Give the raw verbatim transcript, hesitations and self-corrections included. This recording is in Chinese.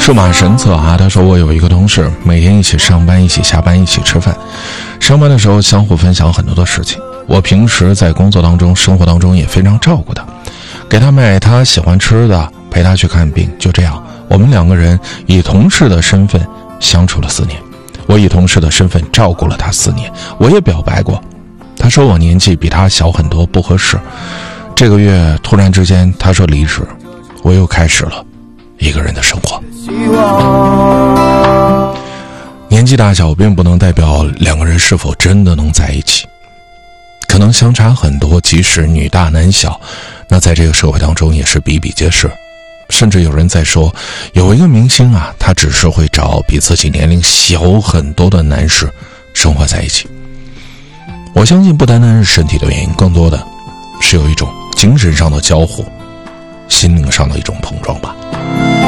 数码神策啊，他说我有一个同事，每天一起上班，一起下班，一起吃饭。上班的时候相互分享很多的事情。我平时在工作当中、生活当中也非常照顾他，给他买他喜欢吃的，陪他去看病。就这样，我们两个人以同事的身份相处了四年。我以同事的身份照顾了他四年，我也表白过。他说我年纪比他小很多，不合适。这个月突然之间他说离职，我又开始了一个人的生活。年纪大小并不能代表两个人是否真的能在一起，可能相差很多，即使女大男小，那在这个社会当中也是比比皆是。甚至有人在说，有一个明星啊，他只是会找比自己年龄小很多的男士生活在一起。我相信不单单是身体的原因，更多的是有一种精神上的交互，心灵上的一种碰撞吧。